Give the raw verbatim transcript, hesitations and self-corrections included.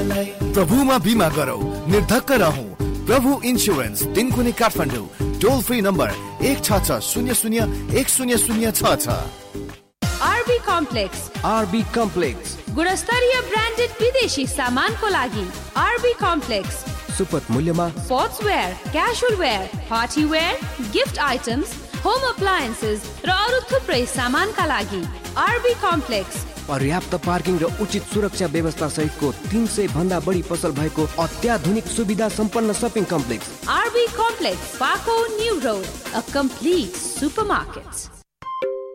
प्रभुमा बिमा गरौ, निर्धक्क रहौं। प्रभु इन्स्योरेन्स, तिनकुने काठमाडौँ। टोल फ्री नम्बर एक छ छ शून्य शून्य एक शून्य शून्य छ छ। आरबी कम्प्लेक्स आरबी कम्प्लेक्स गुणस्तरीय ब्रान्डेड विदेशी सामानको लागि आरबी कम्प्लेक्स सुपथ मूल्यमा sportswear, casual where, party wear, gift items, home appliances र अरू थुप्रै सामानका लागि आरबी कम्प्लेक्स। पर्याप्त पार्किङ र उचित सुरक्षा व्यवस्था सहितको तीन सय भन्दा बढी पसल भएको अत्याधुनिक सुविधा सम्पन्न सपिङ कम्प्लेक्स आरबी कम्प्लेक्स, पाको new road, a complete supermarket.